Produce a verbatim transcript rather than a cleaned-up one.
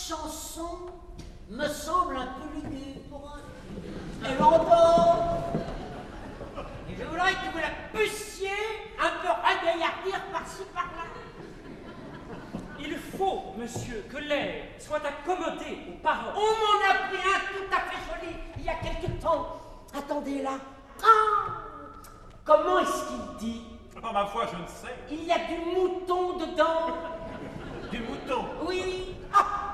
chanson me semble un peu lugubre. Elle endort. Et je voudrais que vous la puissiez un peu ragaillardir par-ci par-là. Il faut, monsieur, que l'air soit accommodé aux paroles. On m'en a pris un tout à fait joli il y a quelque temps. Attendez là. Ah, comment est-ce qu'il dit? Ah, ma foi, je ne sais. Il y a du mouton dedans. Du mouton. Oui. Ah,